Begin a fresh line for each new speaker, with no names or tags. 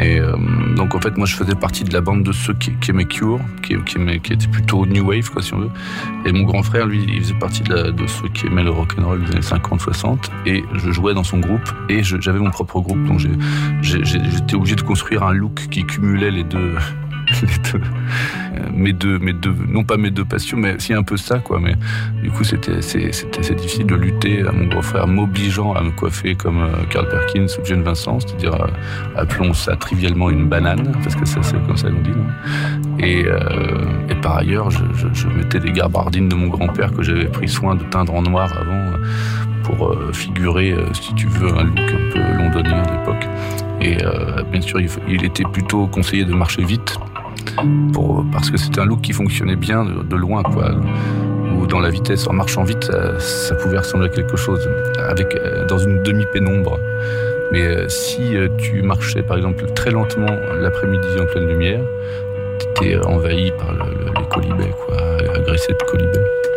Et donc en fait, moi je faisais partie de la bande de ceux qui aimaient Cure, qui étaient plutôt New Wave, quoi, si on veut. Et mon grand frère, lui, il faisait partie de ceux qui aimaient le rock'n'roll des années 50, 60. Et je jouais dans son groupe et j'avais mon propre groupe. Donc j'étais obligé de construire un look qui cumulait les deux. Mes deux, non pas mes deux passions, mais si un peu ça, quoi. Mais du coup, c'est difficile de lutter à mon grand-frère m'obligeant à me coiffer comme Carl Perkins ou Jane Vincent, c'est-à-dire appelons ça trivialement une banane, parce que ça, c'est comme ça qu'on dit, non ? Et par ailleurs, je mettais des gabardines de mon grand-père que j'avais pris soin de teindre en noir avant pour figurer, si tu veux, un look un peu londonien de l'époque. Et bien sûr, il était plutôt conseillé de marcher vite, parce que c'était un look qui fonctionnait bien de loin, quoi. Ou dans la vitesse, en marchant vite, ça pouvait ressembler à quelque chose, dans une demi-pénombre. Mais si tu marchais, par exemple, très lentement l'après-midi en pleine lumière, t'étais envahi par les colibets, quoi, agressé de colibets.